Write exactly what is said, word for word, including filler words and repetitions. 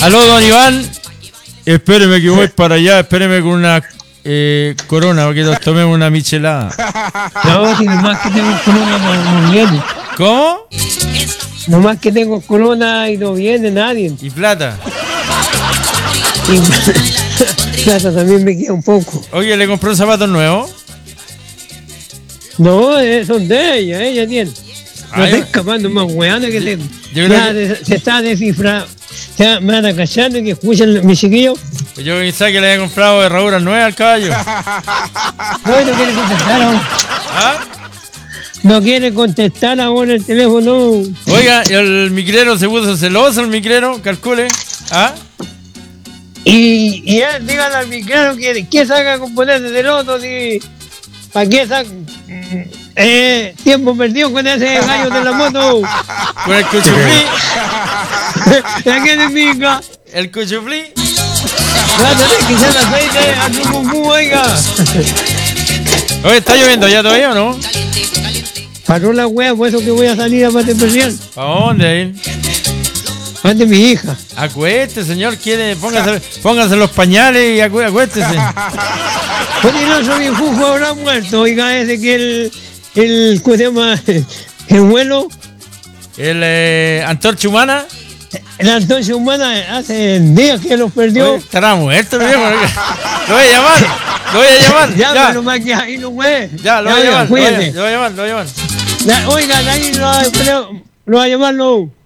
Aló, don Iván. Espéreme que voy para allá. Espéreme con una eh, corona para que nos tomemos una michelada. No, si nomás que tengo corona no, no viene. ¿Cómo? Nomás que tengo corona y no viene nadie. ¿Y plata? Y plata también me queda un poco. Oye, ¿le compró zapatos nuevos? No, eh, son de ella, ella tiene. No Ay, está escapando más weana que tengo. Yo creo Ya que- de- se está descifrando. Ya me van a cachar que escuchan mis chiquillos. Yo pensaba que le había comprado herraduras nuevas al caballo. No, no quiere contestar ahora. ¿Ah? No quiere contestar ahora el teléfono. Oiga, el micrero se puso celoso, el micrero, calcule. ¿Ah? Y, y él, dígale al micrero que, que saca componentes del otro. Si, ¿para qué saca? Eh, tiempo perdido con ese gallo de la moto. Con el cuchuflí. ¿A qué significa? El cuchuflí. Va a tener que echar aceite a tu cucú, oiga. Oye, ¿está lloviendo ya todavía o no? Paró la wea, por eso que voy a salir a parte especial. ¿A dónde ir? Ante mi hija. Acuéstese, señor, quiere, póngase, póngase los pañales y acu- acuéstese. Porque no soy un jujo habrá muerto, oiga, ese que el, el, ¿cómo se llama? El vuelo, El eh, antorcha humana. el Antonio Humana, hace días que los perdió. Oye, estará muerto, viejo. Lo voy a llamar, lo voy a llamar. Ya, Ya, pero más que ahí no fue. ya, lo voy a oiga, llamar, lo voy a, cuídate. lo voy a llamar, lo voy a llamar. Ya, oiga, de ahí lo, va a- lo va a llamarlo.